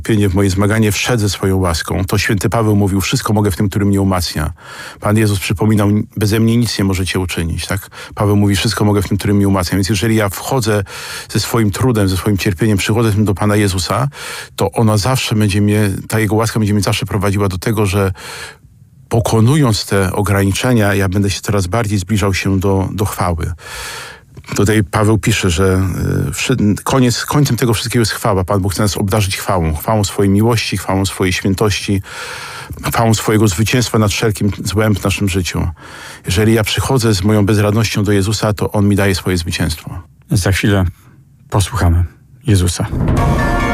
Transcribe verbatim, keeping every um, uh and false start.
w moje zmaganie wszedł ze swoją łaską. To święty Paweł mówił, wszystko mogę w tym, który mnie umacnia. Pan Jezus przypominał, beze mnie nic nie możecie uczynić. Tak? Paweł mówi, wszystko mogę w tym, który mnie umacnia. Więc jeżeli ja wchodzę ze swoim trudem, ze swoim cierpieniem, przychodzę do Pana Jezusa, to ona zawsze będzie mnie, ta Jego łaska będzie mnie zawsze prowadziła do tego, że pokonując te ograniczenia, ja będę się coraz bardziej zbliżał się do, do chwały. Tutaj Paweł pisze, że koniec, końcem tego wszystkiego jest chwała. Pan Bóg chce nas obdarzyć chwałą. Chwałą swojej miłości, chwałą swojej świętości, chwałą swojego zwycięstwa nad wszelkim złem w naszym życiu. Jeżeli ja przychodzę z moją bezradnością do Jezusa, to On mi daje swoje zwycięstwo. Za chwilę posłuchamy Jezusa.